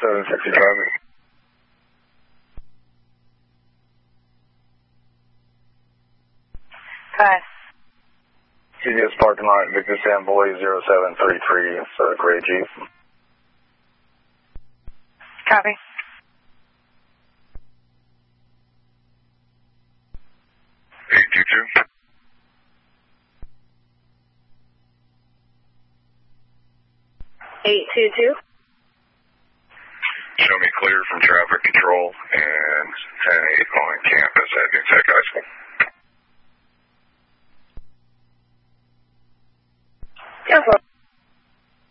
760 copy. Hi. CVS parking lot, Victor Samboy 0733, it's a gray Jeep. Copy. Eight two two. Show me clear from traffic control and 10-8 on campus at New Tech High School. Yes, sir.